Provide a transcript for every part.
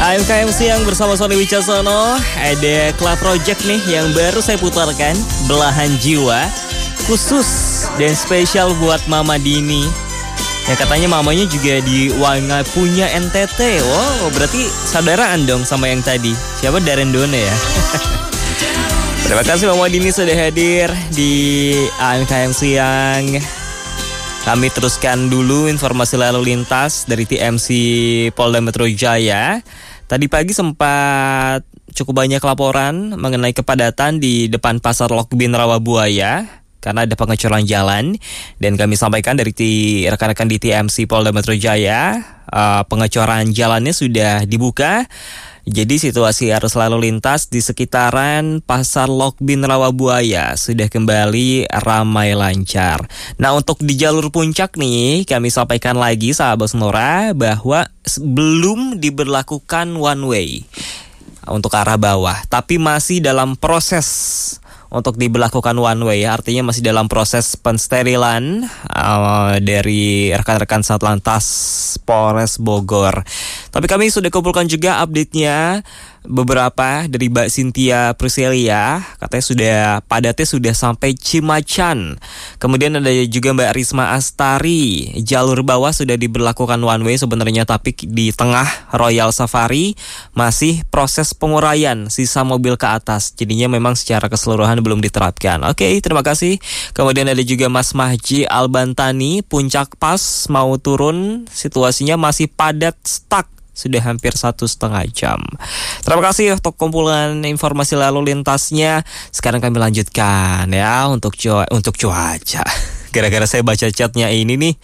AMKM Siang bersama Sony Wicaksono. Ada Club Project nih yang baru saya putarkan, Belahan Jiwa. Khusus dan spesial buat Mama Dini. Ya katanya mamanya juga di Wangapunya NTT. Wow, berarti saudaraan dong sama yang tadi. Siapa? Darren Done ya. Terima kasih Mama Dini sudah hadir di AMKM Siang. Kami teruskan dulu informasi lalu lintas dari TMC Polda Metro Jaya. Tadi pagi sempat cukup banyak laporan mengenai kepadatan di depan Pasar Lokbin Rawabuaya karena ada pengecoran jalan. Dan kami sampaikan dari rekan-rekan di TMC Polda Metro Jaya, pengecoran jalannya sudah dibuka. Jadi situasi arus lalu lintas di sekitaran Pasar Lokbin Rawabuaya sudah kembali ramai lancar. Nah, untuk di jalur puncak nih, kami sampaikan lagi sahabat Sonora bahwa belum diberlakukan one way untuk arah bawah, tapi masih dalam proses untuk diberlakukan one way, artinya masih dalam proses pensterilan dari rekan-rekan Satlantas Polres Bogor. Tapi kami sudah kumpulkan juga update-nya beberapa dari Mbak Cynthia Priscilia, katanya padatnya sudah sampai Cimacan. Kemudian ada juga Mbak Risma Astari, jalur bawah sudah diberlakukan one way sebenarnya, tapi di tengah Royal Safari masih proses penguraian sisa mobil ke atas. Jadinya memang secara keseluruhan belum diterapkan. Oke, terima kasih. Kemudian ada juga Mas Mahji Albantani, Puncak Pas mau turun, situasinya masih padat stuck. Sudah hampir 1,5 jam. Terima kasih untuk kumpulan informasi lalu lintasnya. Sekarang kami lanjutkan ya untuk cuaca. Gara-gara saya baca chatnya ini nih.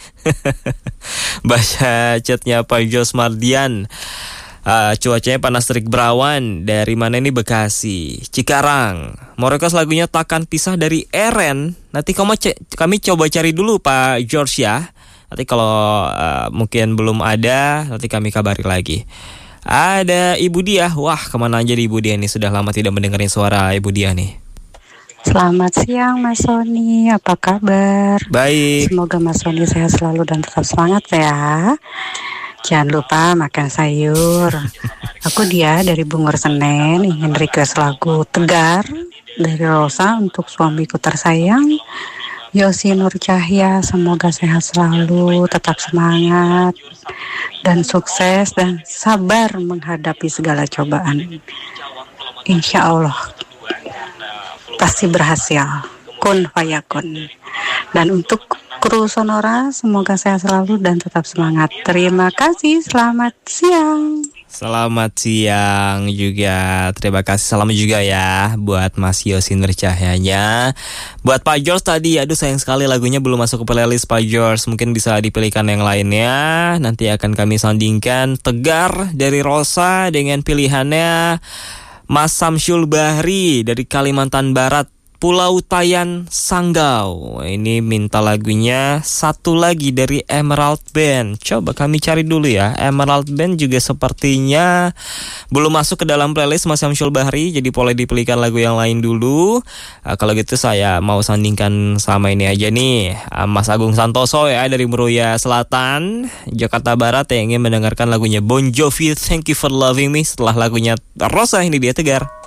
Baca chatnya Pak Jos Mardian. Cuacanya panas terik berawan. Dari mana ini? Bekasi, Cikarang. Mau request lagunya Takkan Pisah dari Eren. Nanti kami coba cari dulu Pak George ya. Nanti kalau mungkin belum ada, nanti kami kabari lagi. Ada Ibu Diah. Wah, kemana aja di Ibu Diah nih? Sudah lama tidak mendengarin suara Ibu Diah nih. Selamat siang Mas Sony, apa kabar? Baik. Semoga Mas Sony sehat selalu dan tetap semangat ya. Jangan lupa makan sayur. Aku Diah dari Bungur Senen, ingin request lagu Tegar dari Rosa untuk suamiku tersayang Yosi Nur Cahya. Semoga sehat selalu, tetap semangat dan sukses dan sabar menghadapi segala cobaan. Insya Allah pasti berhasil. Kun fayakun. Dan untuk kru Sonora, semoga sehat selalu dan tetap semangat. Terima kasih, selamat siang. Selamat siang juga. Terima kasih. Salam juga ya buat Mas Yosi Nur Cahyanya. Buat Pak George tadi, aduh sayang sekali lagunya belum masuk ke playlist Pak George. Mungkin bisa dipilihkan yang lainnya. Nanti akan kami sandingkan Tegar dari Rosa dengan pilihannya Mas Samsul Bahri dari Kalimantan Barat, Pulau Tayan Sanggau. Ini minta lagunya satu lagi dari Emerald Band. Coba kami cari dulu ya. Emerald Band juga sepertinya belum masuk ke dalam playlist Mas Samsul Bahri. Jadi boleh dipilihkan lagu yang lain dulu. Kalau gitu saya mau sandingkan sama ini aja nih. Mas Agung Santoso ya dari Meruya Selatan, Jakarta Barat, yang ingin mendengarkan lagunya Bon Jovi, Thank You For Loving Me. Setelah lagunya Rosa, ini dia Tegar.